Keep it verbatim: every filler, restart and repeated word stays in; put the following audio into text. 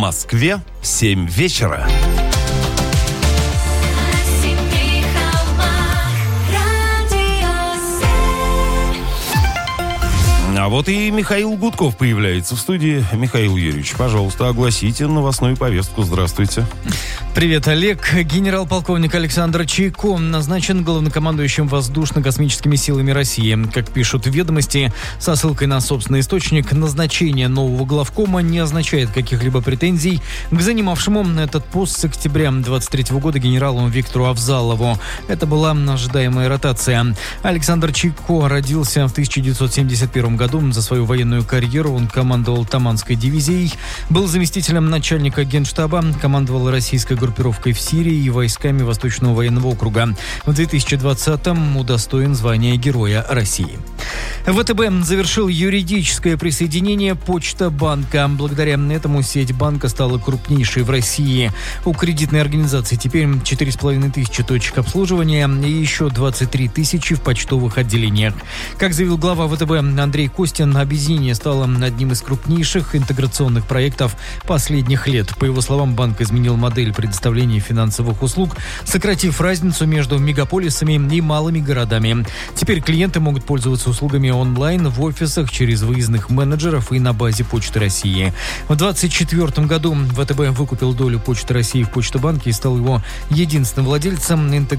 Москве семь вечера. А вот и Михаил Гудков появляется в студии. Михаил Юрьевич, пожалуйста, огласите новостную повестку. Здравствуйте. Привет, Олег. Генерал-полковник Александр Чайко назначен главнокомандующим воздушно-космическими силами России. Как пишут ведомости, со ссылкой на собственный источник, назначение нового главкома не означает каких-либо претензий к занимавшему этот пост с октября двадцать третьего года генералу Виктору Авзалову. Это была ожидаемая ротация. Александр Чайко родился в тысяча девятьсот семьдесят первом году. За свою военную карьеру он командовал Таманской дивизией, был заместителем начальника Генштаба, командовал российской группировкой в Сирии и войсками Восточного военного округа. В две тысячи двадцатом удостоен звания Героя России. ВТБ завершил юридическое присоединение Почта банка. Благодаря этому сеть банка стала крупнейшей в России. У кредитной организации теперь четыре с половиной тысячи точек обслуживания и еще двадцать три тысячи в почтовых отделениях. Как заявил глава ВТБ Андрей Костин, объединение стало одним из крупнейших интеграционных проектов последних лет. По его словам, банк изменил модель предоставления финансовых услуг, сократив разницу между мегаполисами и малыми городами. Теперь клиенты могут пользоваться услугами онлайн, в офисах, через выездных менеджеров и на базе Почты России. В двадцать четвёртом году ВТБ выкупил долю Почты России в Почта банке и стал его единственным владельцем.